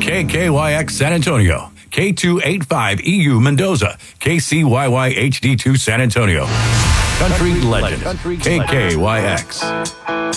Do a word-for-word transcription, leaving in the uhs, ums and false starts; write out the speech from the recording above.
K K Y X San Antonio, K two eighty-five E U Mendoza, K C Y Y H D two San Antonio. Country legend, K K Y X.